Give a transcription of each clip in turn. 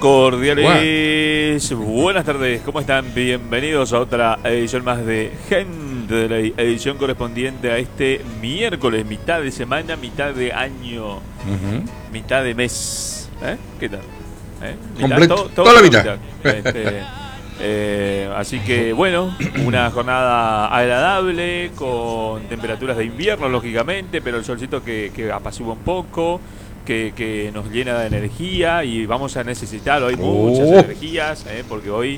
Cordiales, buenas tardes, ¿cómo están? Bienvenidos a otra edición más de Gente de Ley, edición correspondiente a este miércoles, mitad de semana, mitad de año, mitad de mes. ¿Qué tal? Completo, toda la mitad. Así que bueno, una jornada agradable, con temperaturas de invierno lógicamente, pero el solcito que apacigua un poco, que nos llena de energía, y vamos a necesitar hoy muchas energías, porque hoy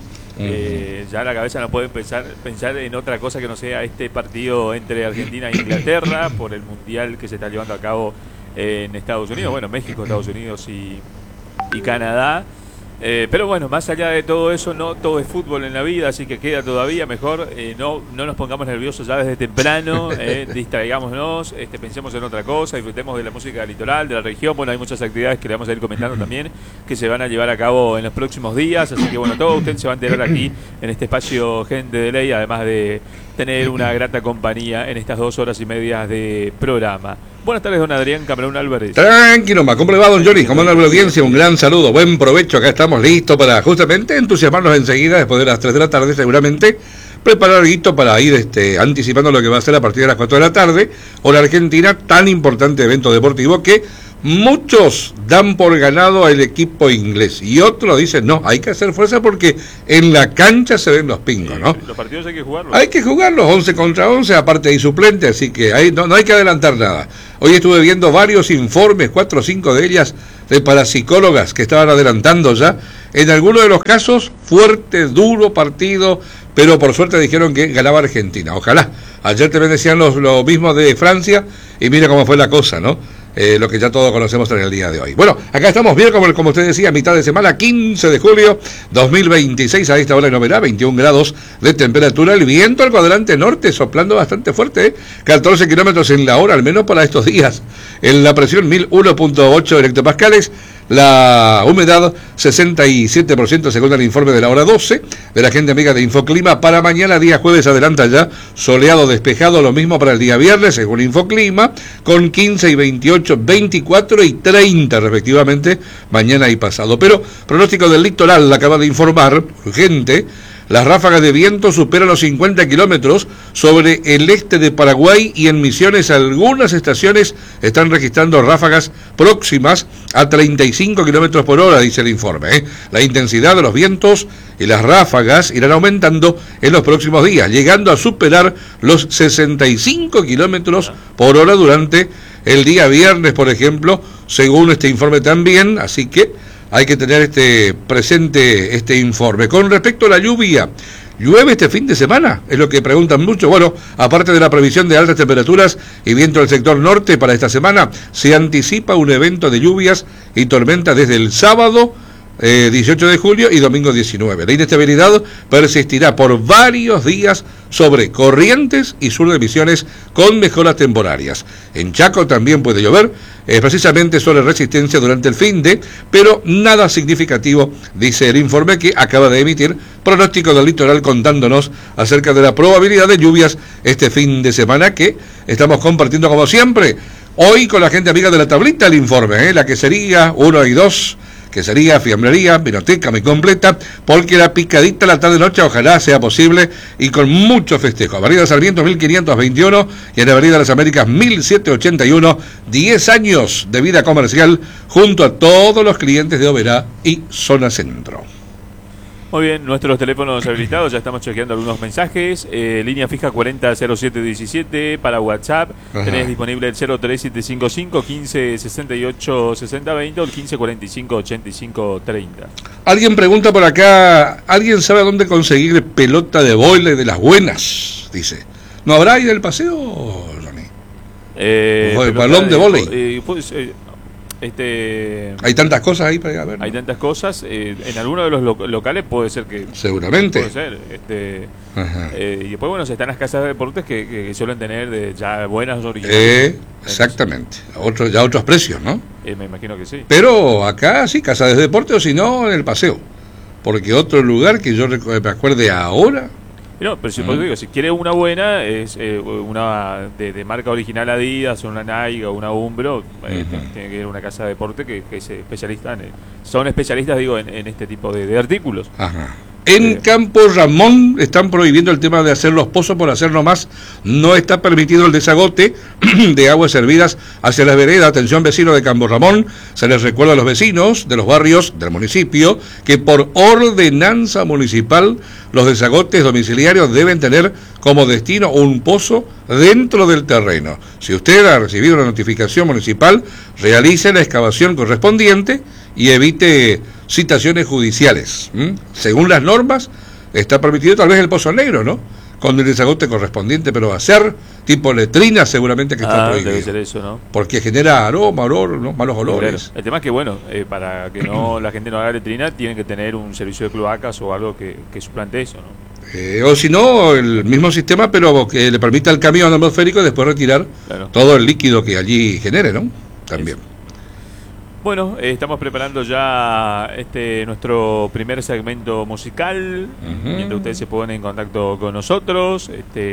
ya la cabeza no puede pensar en otra cosa que no sea este partido entre Argentina e Inglaterra por el mundial que se está llevando a cabo en Estados Unidos, bueno, México, Estados Unidos y Canadá. Pero bueno, más allá de todo eso, no todo es fútbol en la vida, así que queda todavía mejor. No nos pongamos nerviosos ya desde temprano, distraigámonos, pensemos en otra cosa, disfrutemos de la música del litoral, de la región. Bueno, hay muchas actividades que le vamos a ir comentando también, que se van a llevar a cabo en los próximos días, así que bueno, todo usted se va a enterar aquí en este espacio Gente de Ley, además de tener una grata compañía en estas 2 horas y media de programa. Buenas tardes, don Adrián Camarón Álvarez. Tranquilo, ¿cómo le va, don Johnny? ¿Cómo anda la audiencia? Un gran saludo, buen provecho. Acá estamos listos para justamente entusiasmarnos enseguida, después de las 3 de la tarde seguramente, preparar algo para ir anticipando lo que va a ser a partir de las 4 de la tarde, hora Argentina, tan importante evento deportivo que muchos dan por ganado al equipo inglés y otros dicen, no, hay que hacer fuerza porque en la cancha se ven los pingos, ¿no? Los partidos hay que jugarlos. Hay que jugarlos 11 contra 11, aparte hay suplentes, así que no hay que adelantar nada. Hoy estuve viendo varios informes, 4 o 5 de ellas, de parapsicólogas que estaban adelantando ya. En algunos de los casos, fuerte, duro partido, pero por suerte dijeron que ganaba Argentina. Ojalá. Ayer también decían lo mismo de Francia y mira cómo fue la cosa, ¿no? Lo que ya todos conocemos en el día de hoy. Bueno, acá estamos bien, como usted decía, mitad de semana, 15 de julio 2026, a esta hora en Oberá, 21 grados de temperatura, el viento al cuadrante norte soplando bastante fuerte, 14 kilómetros en la hora, al menos para estos días. En la presión 1001.8 hectopascales, la humedad 67% según el informe de la hora 12 de la gente amiga de Infoclima. Para mañana, día jueves, adelanta ya soleado, despejado, lo mismo para el día viernes según Infoclima, con 15 y 28, 24 y 30 respectivamente, mañana y pasado. Pero pronóstico del litoral acaba de informar, urgente. Las ráfagas de viento superan los 50 kilómetros sobre el este de Paraguay, y en Misiones algunas estaciones están registrando ráfagas próximas a 35 kilómetros por hora, dice el informe. La intensidad de los vientos y las ráfagas irán aumentando en los próximos días, llegando a superar los 65 kilómetros por hora durante el día viernes, por ejemplo, según este informe también, así que hay que tener presente este informe. Con respecto a la lluvia, ¿llueve este fin de semana? Es lo que preguntan mucho. Bueno, aparte de la previsión de altas temperaturas y viento del sector norte para esta semana, se anticipa un evento de lluvias y tormentas desde el sábado 18 de julio y domingo 19. La inestabilidad persistirá por varios días sobre Corrientes y sur de Misiones, con mejoras temporarias. En Chaco también puede llover, precisamente sobre Resistencia durante el finde, pero nada significativo, dice el informe que acaba de emitir Pronóstico del Litoral, contándonos acerca de la probabilidad de lluvias este fin de semana, que estamos compartiendo como siempre hoy con la gente amiga de la tablita el informe, la que sería 1 y 2, que sería fiambrería, vinoteca muy completa, porque la picadita la tarde-noche ojalá sea posible y con mucho festejo. Avenida Sarmiento 1521 y en Avenida Las Américas 1781, 10 años de vida comercial junto a todos los clientes de Oberá y Zona Centro. Muy bien, nuestros teléfonos habilitados, ya estamos chequeando algunos mensajes. Línea fija 400717 para WhatsApp. Ajá. Tenés disponible el 03755 1568 6020 o el 1545 8530. Alguien pregunta por acá, ¿alguien sabe dónde conseguir pelota de vóley de las buenas? Dice. ¿No habrá ahí del paseo, Johnny? Balón de vóley. Hay tantas cosas ahí para ir a ver, ¿no? Hay tantas cosas, en algunos de los locales puede ser que... Seguramente. Puede ser, y después, bueno, están las casas de deportes que suelen tener ya buenas originales. Exactamente, ya otros precios, ¿no? Me imagino que sí. Pero acá sí, casa de deporte, o si no, en el paseo. Porque otro lugar que yo me acuerde ahora... No, pero si digo, si quiere una buena, es una de marca original Adidas, o una Nike o una Umbro, tiene que ir a una casa de deporte que es especialista son especialistas, digo, en este tipo de artículos. Ajá. En Campo Ramón están prohibiendo el tema de hacer los pozos por hacer nomás. No está permitido el desagote de aguas servidas hacia las veredas. Atención, vecinos de Campo Ramón. Se les recuerda a los vecinos de los barrios del municipio que por ordenanza municipal los desagotes domiciliarios deben tener como destino un pozo dentro del terreno. Si usted ha recibido una notificación municipal, realice la excavación correspondiente y evite citaciones judiciales. Según las normas, está permitido tal vez el pozo negro, ¿no? Con el desagote correspondiente, pero hacer tipo letrina seguramente que está prohibido. Debe ser eso, ¿no? Porque genera aroma, olor, ¿no? Malos olores. Claro. El tema es que, bueno, para que no la gente no haga letrina, tienen que tener un servicio de cloacas o algo que suplante eso, ¿no? O si no, el mismo sistema, pero que le permita al camión atmosférico después retirar todo el líquido que allí genere, ¿no? También. Eso. Bueno, estamos preparando ya nuestro primer segmento musical. Mientras ustedes se ponen en contacto con nosotros,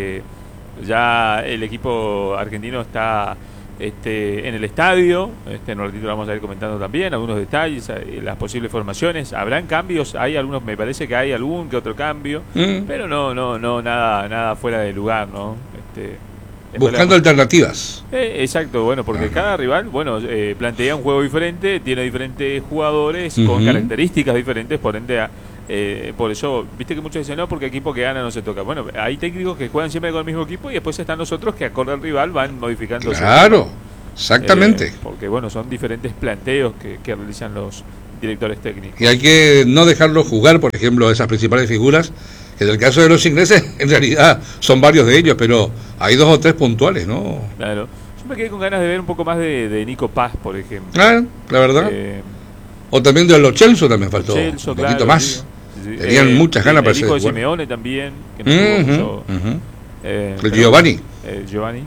ya el equipo argentino está en el estadio. En un ratito vamos a ir comentando también algunos detalles, las posibles formaciones. Habrán cambios, hay algunos, me parece que hay algún que otro cambio, pero no nada fuera de lugar, ¿no? Buscando alternativas. Exacto, bueno, porque cada rival, bueno, plantea un juego diferente, tiene diferentes jugadores con características diferentes, por ende, por eso, viste que muchos dicen, no, porque equipo que gana no se toca. Bueno, hay técnicos que juegan siempre con el mismo equipo y después están los otros que acorde al rival van modificando. Claro, exactamente. Porque, bueno, son diferentes planteos que realizan los directores técnicos. Y hay que no dejarlos jugar, por ejemplo, esas principales figuras. En el caso de los ingleses, en realidad son varios de ellos, pero hay 2 o 3 puntuales, ¿no? Claro. Yo me quedé con ganas de ver un poco más de Nico Paz, por ejemplo. La verdad. O también de los Chelsea también faltó un poquito más. Sí. Tenían muchas ganas para ser. El hijo de Simeone también, que no tuvo mucho, el Giovanni. Giovanni.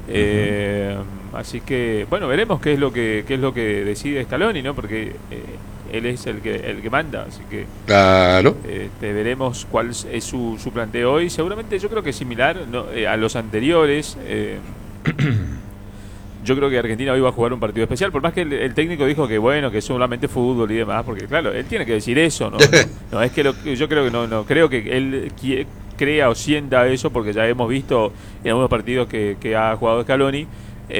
Así que, bueno, veremos qué es lo que decide Scaloni, ¿no? Porque él es el que manda, así que claro. Veremos cuál es su planteo hoy. Seguramente yo creo que es similar, ¿no? A los anteriores. Yo creo que Argentina hoy va a jugar un partido especial, por más que el técnico dijo que bueno, que es solamente fútbol y demás, porque claro, él tiene que decir eso, ¿no? No es que yo creo que no creo que él crea o sienta eso, porque ya hemos visto en algunos partidos que ha jugado Scaloni.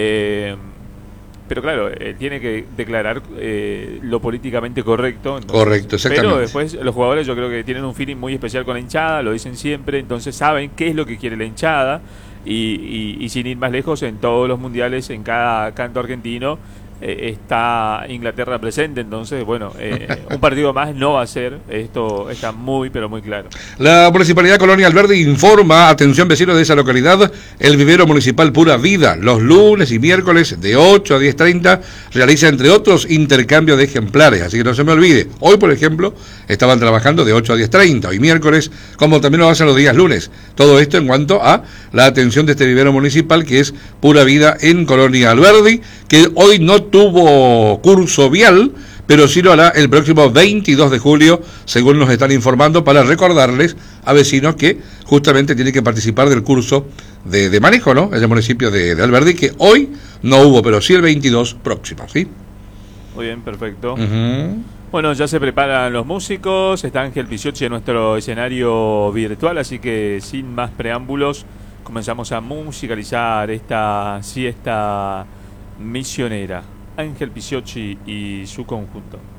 Pero claro, él tiene que declarar lo políticamente correcto. Entonces, correcto, exactamente. Pero después los jugadores yo creo que tienen un feeling muy especial con la hinchada, lo dicen siempre, entonces saben qué es lo que quiere la hinchada. Y sin ir más lejos, en todos los mundiales, en cada canto argentino, está Inglaterra presente. Entonces, bueno, un partido más no va a ser. Esto está muy, pero muy claro. La Municipalidad Colonia Alberdi informa, atención vecinos de esa localidad, el vivero municipal Pura Vida, los lunes y miércoles de 8 a 10:30, realiza entre otros intercambio de ejemplares, así que no se me olvide. Hoy, por ejemplo, estaban trabajando de 8 a 10:30, hoy miércoles, como también lo hacen los días lunes. Todo esto en cuanto a la atención de este vivero municipal que es Pura Vida en Colonia Alberdi, que hoy no tuvo curso vial, pero sí lo hará el próximo 22 de julio, según nos están informando, para recordarles a vecinos que justamente tienen que participar del curso de manejo, ¿no? En el municipio de Alberdi, que hoy no hubo, pero sí el 22 próximo, ¿sí? Muy bien, perfecto. Bueno, ya se preparan los músicos, está Ángel Picciocchi en nuestro escenario virtual, así que sin más preámbulos, comenzamos a musicalizar esta siesta misionera. Ángel Picciocchi y su conjunto.